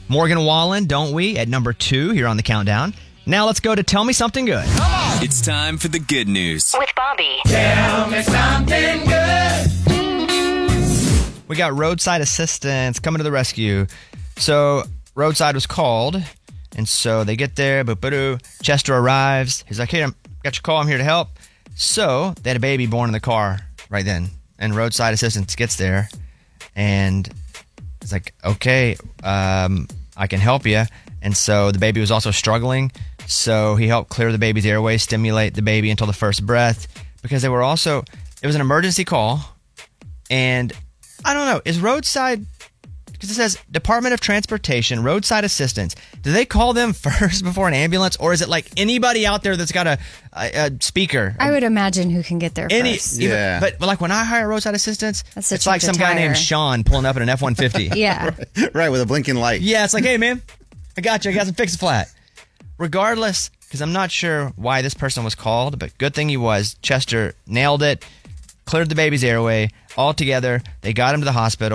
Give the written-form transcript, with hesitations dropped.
Morgan Wallen, don't we, at number 2 here on the countdown. Now let's go to Tell Me Something Good. It's time for the good news. With Bobby. Tell me something good. We got roadside assistance coming to the rescue. So roadside was called, and so they get there. Chester arrives. He's like, "Hey, I got your call. I'm here to help." So they had a baby born in the car right then, and roadside assistance gets there, and it's like, "Okay, I can help you." And so the baby was also struggling, so he helped clear the baby's airway, stimulate the baby until the first breath, because it was an emergency call, and I don't know, is roadside, because it says Department of Transportation, roadside assistance, do they call them first before an ambulance, or is it like anybody out there that's got a speaker? I would imagine who can get there first. But like when I hire roadside assistance, That's it's like some guy named Sean pulling up in an F-150. Yeah. Right, with a blinking light. Yeah, it's like, "Hey, man, I got you. I got some fix it flat." Regardless, because I'm not sure why this person was called, but good thing he was. Chester nailed it, cleared the baby's airway. All together, they got him to the hospital.